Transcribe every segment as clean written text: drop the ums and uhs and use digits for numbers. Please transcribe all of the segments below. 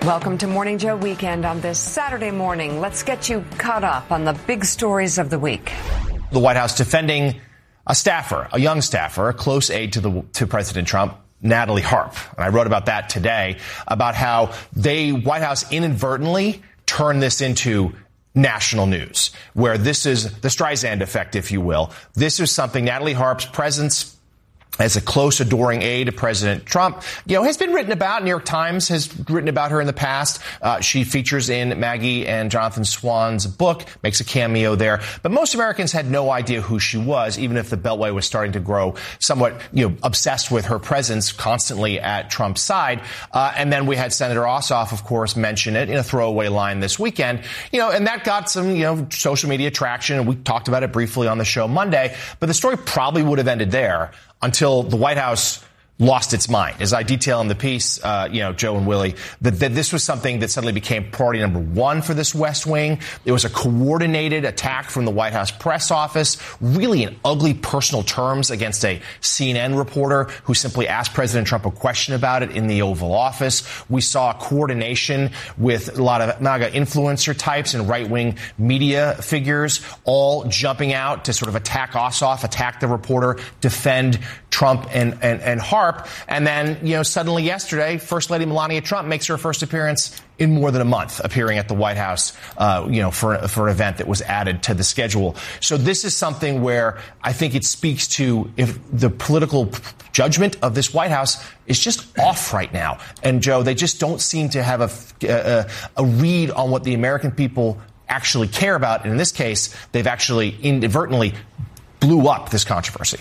Welcome to Morning Joe Weekend on this Saturday morning. Let's get you caught up on the big stories of the week. The White House defending a staffer, a young staffer, a close aide to President Trump, Natalie Harp. And I wrote about that today, about how White House inadvertently turned this into national news, where this is the Streisand effect, if you will. This is something Natalie Harp's presence as a close, adoring aide to President Trump, has been written about. New York Times has written about her in the past. She features in Maggie and Jonathan Swan's book, makes a cameo there. But most Americans had no idea who she was, even if the Beltway was starting to grow somewhat, obsessed with her presence constantly at Trump's side. And then we had Senator Ossoff, of course, mention it in a throwaway line this weekend, and that got some, social media traction. And we talked about it briefly on the show Monday. But the story probably would have ended there until the White House lost its mind. As I detail in the piece, Joe and Willie, that this was something that suddenly became priority number one for this West Wing. It was a coordinated attack from the White House press office, really in ugly personal terms against a CNN reporter who simply asked President Trump a question about it in the Oval Office. We saw coordination with a lot of MAGA influencer types and right-wing media figures all jumping out to sort of attack Ossoff, attack the reporter, defend Trump and Harp. And then, suddenly yesterday, First Lady Melania Trump makes her first appearance in more than a month, appearing at the White House, for an event that was added to the schedule. So this is something where I think it speaks to if the political judgment of this White House is just off right now. And Joe, they just don't seem to have a read on what the American people actually care about. And in this case, they've actually inadvertently blew up this controversy.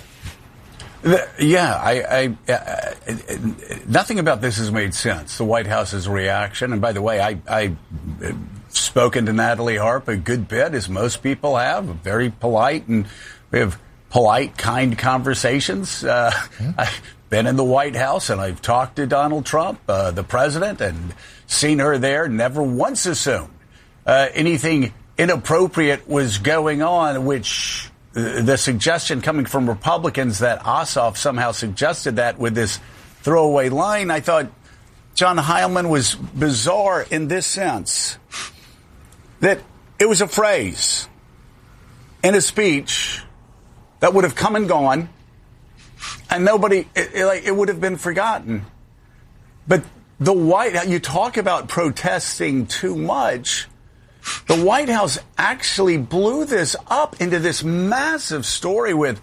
Yeah, nothing about this has made sense. The White House's reaction, and by the way, I've spoken to Natalie Harp a good bit, as most people have, very polite, and we have polite, kind conversations. I've been in the White House, and I've talked to Donald Trump, the president, and seen her there, never once assumed anything inappropriate was going on, which the suggestion coming from Republicans that Ossoff somehow suggested that with this throwaway line, I thought John Heilemann was bizarre in this sense, that it was a phrase in a speech that would have come and gone, and nobody, it would have been forgotten. But the White House, you talk about protesting too much. The White House actually blew this up into this massive story with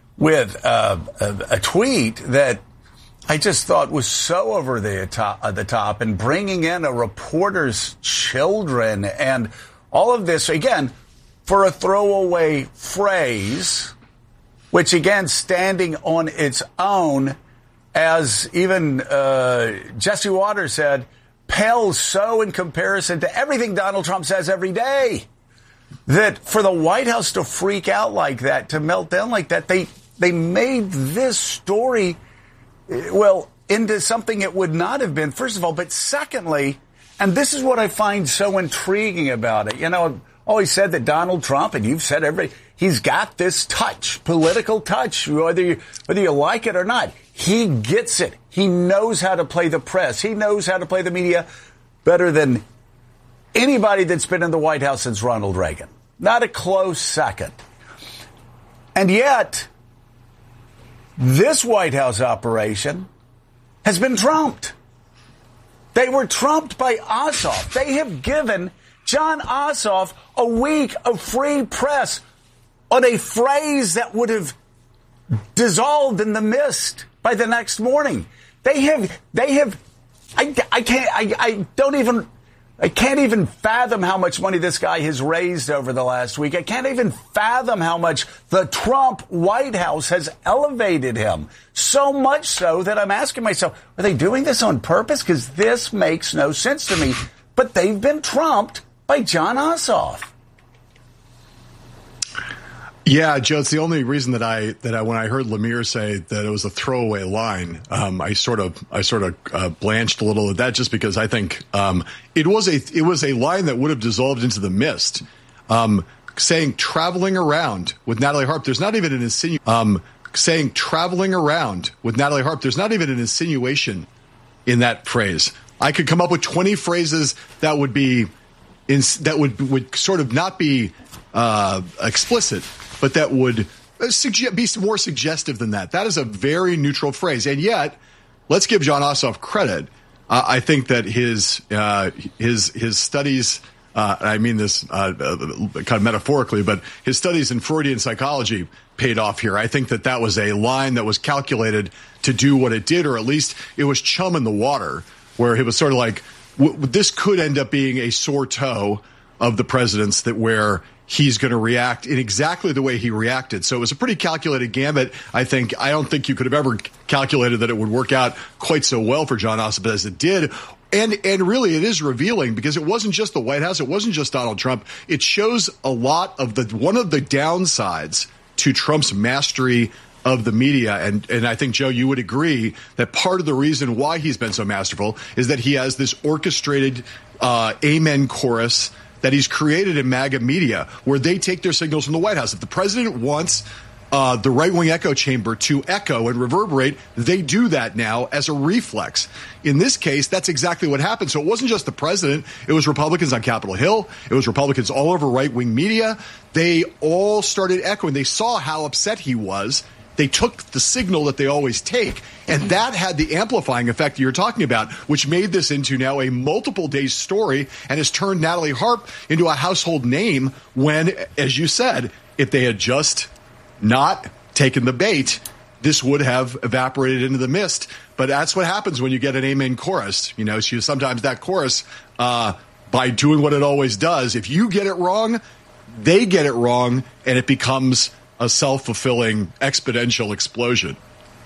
a tweet that I just thought was so over the top, and bringing in a reporter's children and all of this, again, for a throwaway phrase, which, again, standing on its own, as even Jesse Waters said, pales so in comparison to everything Donald Trump says every day, that for the White House to freak out like that, to melt down like that, they made this story, into something it would not have been, first of all. But secondly, and this is what I find so intriguing about it, I've always said that Donald Trump, and you've said he's got this touch, political touch, whether you like it or not. He gets it. He knows how to play the press. He knows how to play the media better than anybody that's been in the White House since Ronald Reagan. Not a close second. And yet, this White House operation has been trumped. They were trumped by Ossoff. They have given John Ossoff a week of free press on a phrase that would have dissolved in the mist by the next morning. I can't even fathom how much money this guy has raised over the last week. I can't even fathom how much the Trump White House has elevated him. So much so that I'm asking myself, are they doing this on purpose? Because this makes no sense to me. But they've been trumped by John Ossoff. Yeah, Joe, it's the only reason that I when I heard Lemire say that it was a throwaway line, I sort of blanched a little at that, just because I think it was a line that would have dissolved into the mist. Saying traveling around with Natalie Harp, there's not even an insinuation in that phrase. I could come up with 20 phrases that would be that would sort of not be explicit, but that would be more suggestive than that. That is a very neutral phrase, and yet let's give Jon Ossoff credit. I think that his studies. I mean this kind of metaphorically, but his studies in Freudian psychology paid off here. I think that was a line that was calculated to do what it did, or at least it was chum in the water, where it was sort of like, this could end up being a sore toe of the president's, that where he's going to react in exactly the way he reacted. So it was a pretty calculated gambit. I don't think you could have ever calculated that it would work out quite so well for Jon Ossoff as it did. And really, it is revealing, because it wasn't just the White House. It wasn't just Donald Trump. It shows a lot of one of the downsides to Trump's mastery of the media. And I think, Joe, you would agree that part of the reason why he's been so masterful is that he has this orchestrated amen chorus that he's created in MAGA media, where they take their signals from the White House. If the president wants the right-wing echo chamber to echo and reverberate, they do that now as a reflex. In this case, that's exactly what happened. So it wasn't just the president. It was Republicans on Capitol Hill. It was Republicans all over right-wing media. They all started echoing. They saw how upset he was. They took the signal that they always take, and that had the amplifying effect you're talking about, which made this into now a multiple-day story and has turned Natalie Harp into a household name when, as you said, if they had just not taken the bait, this would have evaporated into the mist. But that's what happens when you get an amen chorus. You know, sometimes that chorus, by doing what it always does, if you get it wrong, they get it wrong, and it becomes a self-fulfilling exponential explosion.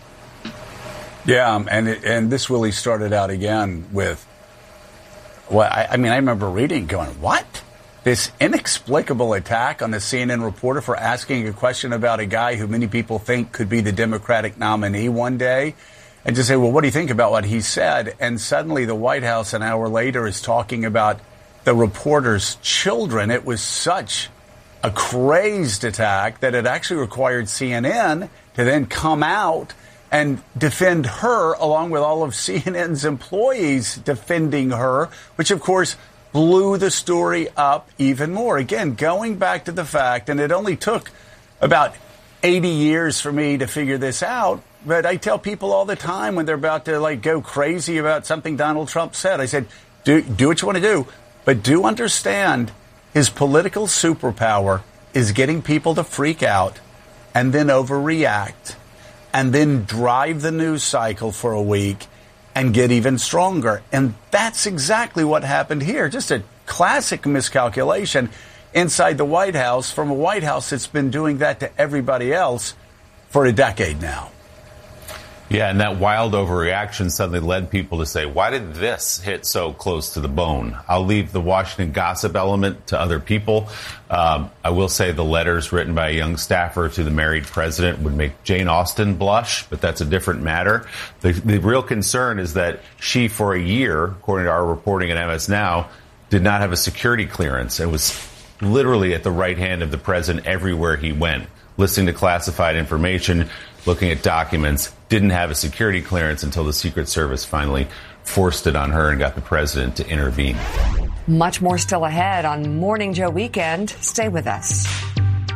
Yeah, and this really started out again with, well, I remember reading, going, what? This inexplicable attack on a CNN reporter for asking a question about a guy who many people think could be the Democratic nominee one day, and just say, well, what do you think about what he said? And suddenly the White House an hour later is talking about the reporter's children. It was such a crazed attack that it actually required CNN to then come out and defend her, along with all of CNN's employees defending her, which, of course, blew the story up even more. Again, going back to the fact, and it only took about 80 years for me to figure this out, but I tell people all the time when they're about to go crazy about something Donald Trump said, I said, do what you want to do, but do understand his political superpower is getting people to freak out and then overreact and then drive the news cycle for a week and get even stronger. And that's exactly what happened here. Just a classic miscalculation inside the White House from a White House that's been doing that to everybody else for a decade now. Yeah, and that wild overreaction suddenly led people to say, why did this hit so close to the bone? I'll leave the Washington gossip element to other people. I will say the letters written by a young staffer to the married president would make Jane Austen blush, but that's a different matter. The real concern is that she, for a year, according to our reporting at MS Now, did not have a security clearance and was literally at the right hand of the president everywhere he went, listening to classified information, looking at documents, didn't have a security clearance until the Secret Service finally forced it on her and got the president to intervene. Much more still ahead on Morning Joe Weekend. Stay with us.